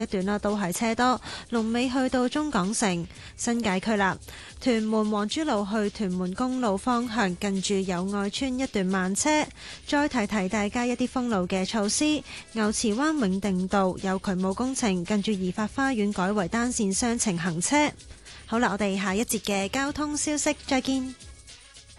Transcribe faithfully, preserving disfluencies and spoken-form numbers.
一段啦，都係車多，龍尾去到中港城。新界區啦，屯門黃珠路去屯門公路方向，近住友愛村一段慢車。再提提大家一啲封路嘅措施，牛池灣永定道有渠務工程，近住怡發花園改為單線雙程行車。好啦，我哋下一節嘅交通消息再見。